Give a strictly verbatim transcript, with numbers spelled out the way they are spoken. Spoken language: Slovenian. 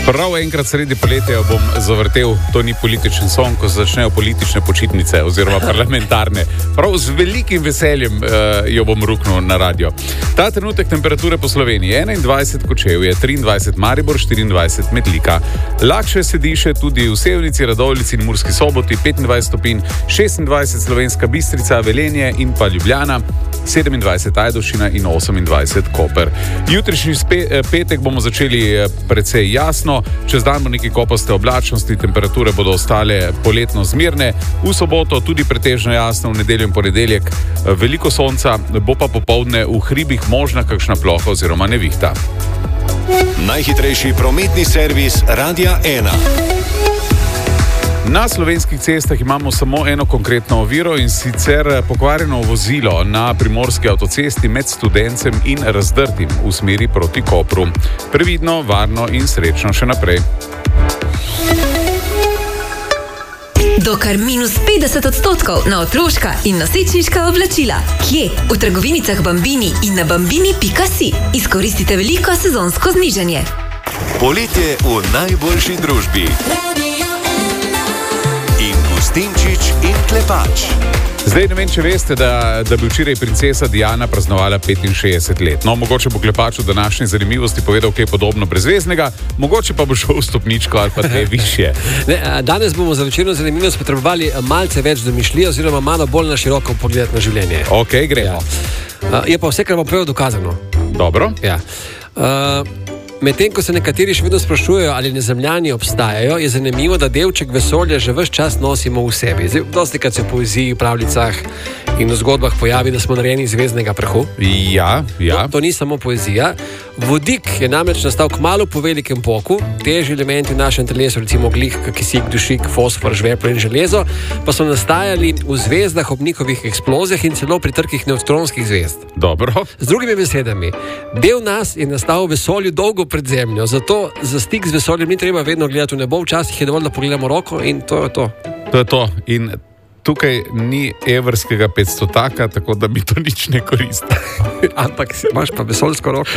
Prav enkrat sredi poletja bom zavrtel, to ni političen song, ko začnejo politične počitnice oziroma parlamentarne. Prav z velikim veseljem uh, jo bom ruknil na radio. Ta trenutek temperature po Sloveniji enaindvajset Kočevje, triindvajset Maribor, štiriindvajset Metlika. Lakše se diše tudi v Sevnici, Radovljici in Murski Soboti, petindvajset stopinj, šestindvajset Slovenska Bistrica, Velenje in pa Ljubljana, sedemindvajset Ajdovščina in osemindvajset Koper. Jutrišnji spe, petek bomo začeli precej jasno, čez dan bo nekaj kopaste oblačnosti, temperature bodo ostale poletno zmirne, v soboto tudi pretežno jasno, v nedeljo in ponedeljek veliko sonca, bo pa popoldne v hribih možna kakšna ploha oziroma nevihta. Najhitrejši prometni servis Radia ena. Na slovenskih cestah imamo samo eno konkretno oviro in sicer pokvarjeno vozilo na primorski avtocesti med Studencem in Razdrtim v smeri proti Kopru. Previdno, varno in srečno še naprej. Do kar minus petdeset odstotkov na otroška in nosečniška oblačila. Kje? V trgovinicah Bambini in na bambini pika si. Izkoristite veliko sezonsko znižanje. Poletje v najboljši družbi. Gustinčič in Klepač. Zdaj ne vem, če veste, da, da bi včeraj princesa Diana praznovala petinšestdeset let. No, mogoče bo Klepač v današnji zanimivosti povedal kaj podobno brezveznega, mogoče pa bo šel v stopničko ali pa dve višje. Ne, danes bomo za večerno zanimivost potrebovali malce več domišljije oziroma malo bolj na široko pogled na življenje. Ok, gremo. Ja. Je pa vse, kar bom povedal, dokazano. Dobro. Ja. Uh, Medtem, ko se nekateri še vedno sprašujejo, ali nezemljani obstajajo, je zanimivo, da delček vesolja že ves čas nosimo v sebi. Zdaj, dosti krat se v poeziji, pravljicah in v zgodbah pojavi, da smo narejeni iz zvezdnega prahu. Ja, ja. To, to ni samo poezija. Vodik je namreč nastal kmalu po velikem poku. Težji elementi v našem telesu, recimo ogljik, kisik, dušik, fosfor, žveplo in železo, pa so nastajali v zvezdah ob njihovih eksplozijah in celo pri trkih nevtronskih zvezd. Dobro. Z drugimi besedami, del nas je nastal v vesolju dolgo pred Zemljo, zato za stik z vesoljem ni treba vedno gledati v nebo, včasih je dovolj, da pogledamo roko in to je to. To je to. In tukaj ni evrskega petstotaka, tako da mi to nič ne koristi. Ampak imaš pa vesoljsko roko.